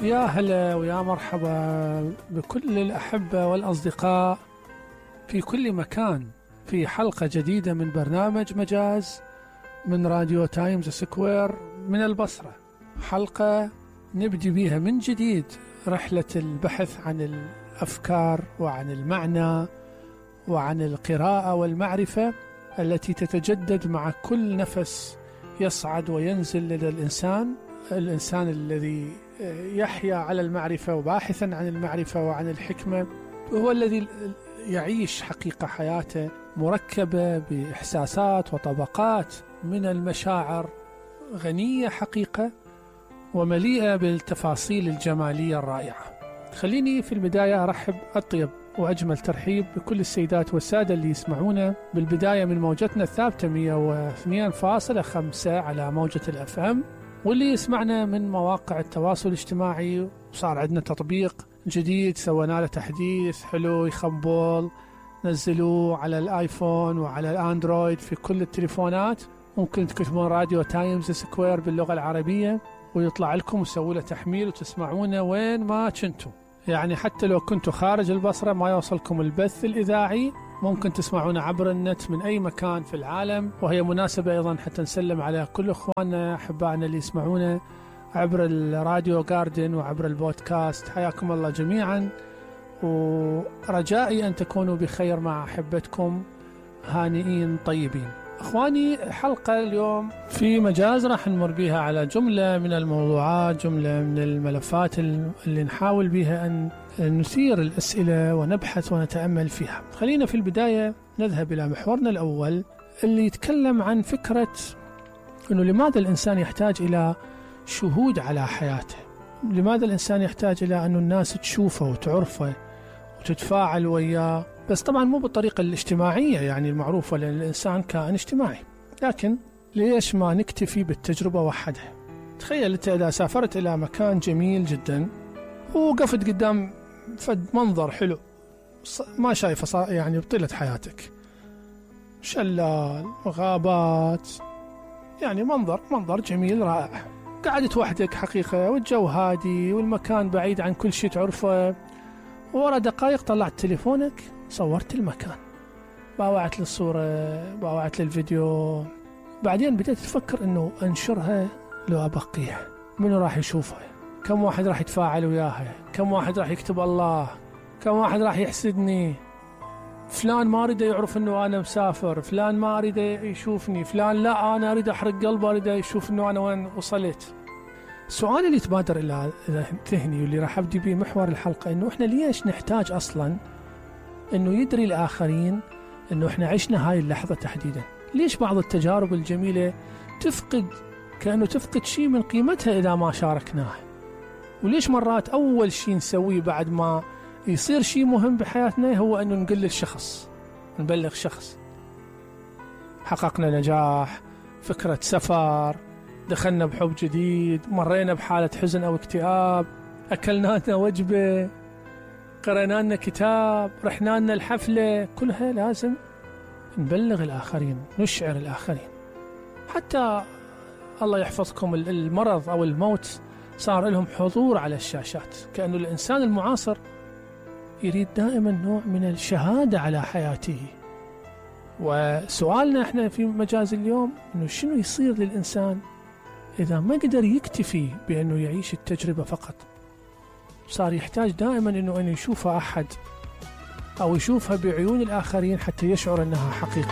يا هلا ويا مرحبا بكل الأحبة والأصدقاء في كل مكان في حلقة جديدة من برنامج مجاز من راديو تايمز سكوير من البصرة. حلقة نبدي بها من جديد رحلة البحث عن الأفكار وعن المعنى وعن القراءة والمعرفة التي تتجدد مع كل نفس يصعد وينزل لدى الإنسان الذي يحيا على المعرفة وباحثا عن المعرفة وعن الحكمة، هو الذي يعيش حقيقة حياته مركبة بإحساسات وطبقات من المشاعر غنية حقيقة ومليئة بالتفاصيل الجمالية الرائعة. خليني في البداية أرحب أطيب وأجمل ترحيب بكل السيدات والسادة اللي يسمعونا بالبداية من موجتنا الثابتة 102.5 على موجة الFM، واللي يسمعنا من مواقع التواصل الاجتماعي. وصار عندنا تطبيق جديد سوينا له تحديث حلو يخبل، نزلوه على الآيفون وعلى الأندرويد في كل التليفونات. ممكن تكتبون راديو تايمز سكوير باللغة العربية ويطلع لكم وسووا له تحميل وتسمعونه وين ما كنتوا. يعني حتى لو كنتوا خارج البصرة ما يوصلكم البث الإذاعي، ممكن تسمعونا عبر النت من أي مكان في العالم. وهي مناسبة أيضا حتى نسلم على كل أخواننا أحبائنا اللي يسمعونا عبر الراديو جاردن وعبر البودكاست. حياكم الله جميعا، ورجائي أن تكونوا بخير مع أحبتكم هانئين طيبين. أخواني، حلقة اليوم في مجاز راح نمر بها على جملة من الموضوعات، جملة من الملفات اللي نحاول بها أن نثير الأسئلة ونبحث ونتأمل فيها. خلينا في البداية نذهب إلى محورنا الأول اللي يتكلم عن فكرة أنه لماذا الإنسان يحتاج إلى شهود على حياته، لماذا الإنسان يحتاج إلى أن الناس تشوفه وتعرفه وتتفاعل وياه، بس طبعا مو بالطريقة الاجتماعية يعني المعروفة، لأن الإنسان كائن اجتماعي. لكن ليش ما نكتفي بالتجربة وحدها؟ تخيل أنت إذا سافرت إلى مكان جميل جدا وقفت قدام فد منظر حلو ما شايفه يعني بطيلة حياتك، شلال غابات، يعني منظر جميل رائع، قعدت وحدك حقيقة والجو هادي والمكان بعيد عن كل شيء تعرفه، وورا دقائق طلعت تليفونك صورت المكان، باوعت للصورة باوعت للفيديو، بعدين بدأت تفكر انه انشرها لو ابقيها، منو راح يشوفها، كم واحد راح يتفاعل وياها، كم واحد راح يكتب الله، كم واحد راح يحسدني، فلان ما أريد يعرف أنه أنا مسافر، فلان ما أريد يشوفني، فلان لا أنا أريد أحرق قلبه أريد يشوف أنه أنا وين وصلت. السؤال اللي يتبادر إلى ذهني واللي راح أبدي به محور الحلقة إنه إحنا ليش نحتاج أصلا إنه يدري الآخرين إنه إحنا عشنا هاي اللحظة تحديدا؟ ليش بعض التجارب الجميلة كأنه تفقد شيء من قيمتها إذا ما شاركناها؟ وليش مرات أول شيء نسويه بعد ما يصير شيء مهم بحياتنا هو أنه نقول للشخص، نبلغ شخص حققنا نجاح، فكرة سفر، دخلنا بحب جديد، مرينا بحالة حزن أو اكتئاب، أكلنا لنا وجبة، قرأنا لنا كتاب، رحنا لنا الحفلة، كلها لازم نبلغ الآخرين، نشعر الآخرين. حتى الله يحفظكم المرض أو الموت صار لهم حضور على الشاشات، كأنه الإنسان المعاصر يريد دائما نوع من الشهادة على حياته. وسؤالنا احنا في مجاز اليوم انه شنو يصير للإنسان إذا ما قدر يكتفي بأنه يعيش التجربة فقط، صار يحتاج دائما أنه يشوفها أحد أو يشوفها بعيون الآخرين حتى يشعر أنها حقيقة.